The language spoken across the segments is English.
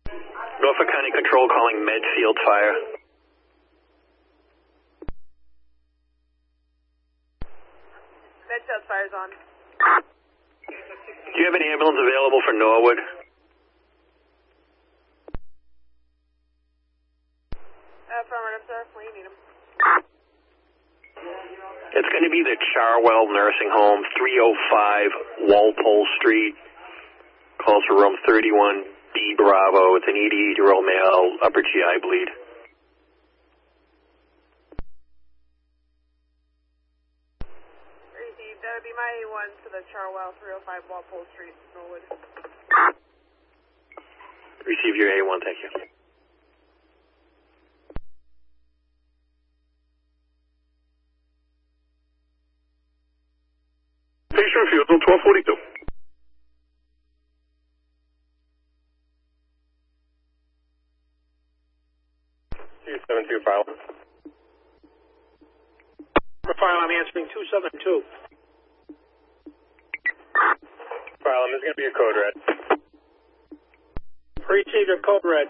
Norfolk County Control calling Medfield Fire. Medfield Fire's on. Do you have an ambulance available for Norwood? Affirmative, sir. When you need him. It's going to be the Charwell Nursing Home, 305 Walpole Street. Calls for room 31B Bravo. It's an 88-year-old male, upper GI bleed. Received. That would be my A1 to the Charwell 305 Walpole Street, Norwood. Receive your A1, thank you. Patient refusal, 1242. 272 file. File, I'm answering 272. File, this is going to be a code red. Received a code red.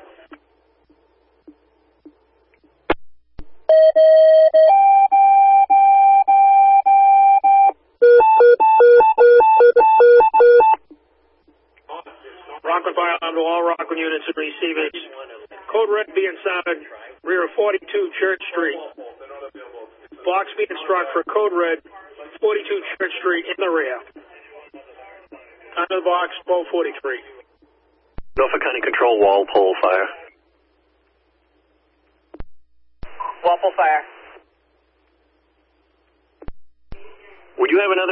Rockland Fire Alarm to all Rockland units and receivers. Code red being sounded, rear of 42 Church Street. Box being struck for code red, 42 Church Street in the rear. Under the box, bow 43. Norfolk County Control, Walpole Fire. Walpole Fire. Would you have another